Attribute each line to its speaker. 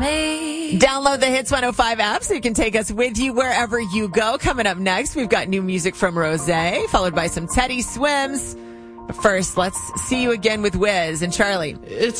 Speaker 1: me.
Speaker 2: Download the Hits 105 app so you can take us with you wherever you go. Coming up next, we've got new music from Rosé, followed by some Teddy Swims. But first, let's see you again with Wiz and Charlie.